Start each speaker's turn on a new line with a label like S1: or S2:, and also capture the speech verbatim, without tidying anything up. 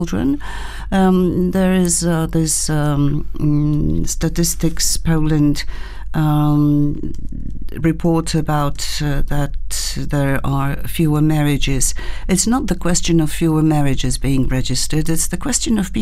S1: children. Um, there is uh, this um, mm, statistics Poland um, report about uh, that there are fewer marriages. It's not the question of fewer marriages being registered, it's the question of people